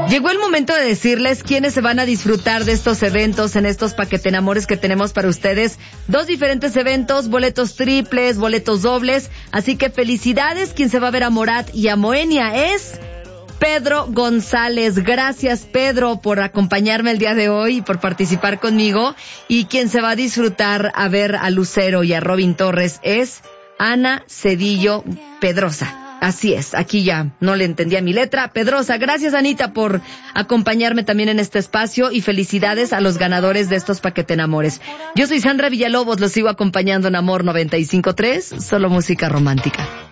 Llegó el momento de decirles quiénes se van a disfrutar de estos eventos, en estos paquetenamores que tenemos para ustedes. 2 diferentes eventos, boletos triples, boletos dobles. Así que felicidades. Quien se va a ver a Morat y a Moenia es Pedro González. Gracias, Pedro, por acompañarme el día de hoy y por participar conmigo. Y quien se va a disfrutar a ver a Lucero y a Robin Torres es Ana Cedillo Pedrosa. Así es, aquí ya no le entendía mi letra. Pedrosa, gracias, Anita, por acompañarme también en este espacio y felicidades a los ganadores de estos paquetenamores. Yo soy Sandra Villalobos, los sigo acompañando en Amor 95.3, solo música romántica.